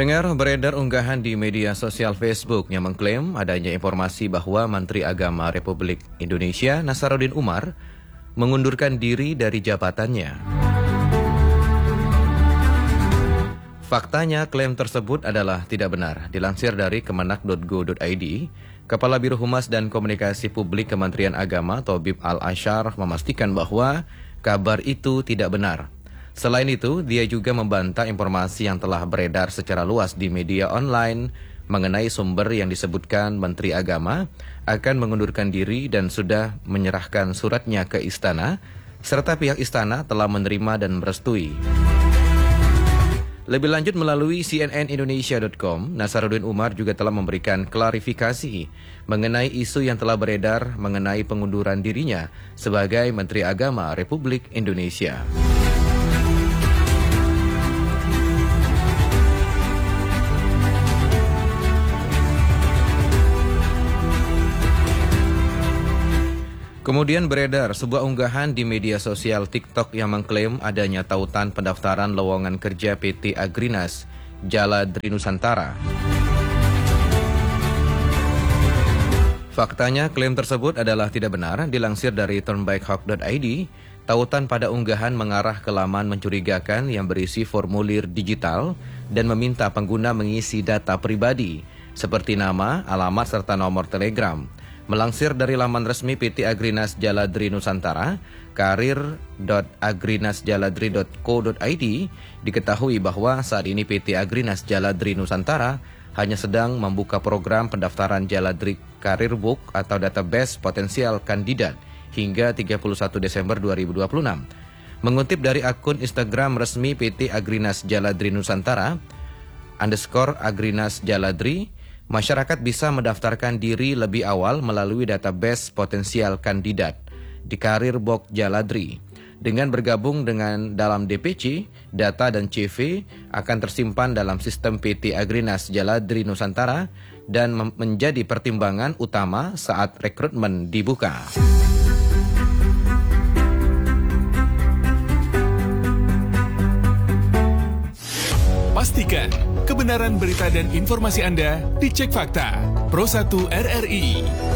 Pendengar, beredar unggahan di media sosial Facebook yang mengklaim adanya informasi bahwa Menteri Agama Republik Indonesia Nasaruddin Umar mengundurkan diri dari jabatannya. Faktanya, klaim tersebut adalah tidak benar. Dilansir dari kemenak.go.id, Kepala Biro Humas dan Komunikasi Publik Kementerian Agama Thobib Al-Asyar memastikan bahwa kabar itu tidak benar. Selain itu, dia juga membantah informasi yang telah beredar secara luas di media online mengenai sumber yang disebutkan Menteri Agama akan mengundurkan diri dan sudah menyerahkan suratnya ke istana, serta pihak istana telah menerima dan merestui. Lebih lanjut melalui cnnindonesia.com, Nasaruddin Umar juga telah memberikan klarifikasi mengenai isu yang telah beredar mengenai pengunduran dirinya sebagai Menteri Agama Republik Indonesia. Kemudian beredar sebuah unggahan di media sosial TikTok yang mengklaim adanya tautan pendaftaran lowongan kerja PT Agrinas Jaladri Nusantara. Faktanya, klaim tersebut adalah tidak benar. Dilansir dari turnbikehawk.id, tautan pada unggahan mengarah ke laman mencurigakan yang berisi formulir digital dan meminta pengguna mengisi data pribadi seperti nama, alamat, serta nomor telegram. Melansir dari laman resmi PT Agrinas Jaladri Nusantara, karir.agrinasjaladri.co.id, diketahui bahwa saat ini PT Agrinas Jaladri Nusantara hanya sedang membuka program pendaftaran Jaladri Career Book atau database potensial kandidat hingga 31 Desember 2026. Mengutip dari akun Instagram resmi PT Agrinas Jaladri Nusantara, _Agrinas Jaladri, masyarakat bisa mendaftarkan diri lebih awal melalui database potensial kandidat di Career Book Jaladri. Dengan bergabung dengan dalam DPC, data dan CV akan tersimpan dalam sistem PT Agrinas Jaladri Nusantara dan menjadi pertimbangan utama saat rekrutmen dibuka. Pastikan kebenaran berita dan informasi Anda dicek fakta. Pro 1 RRI.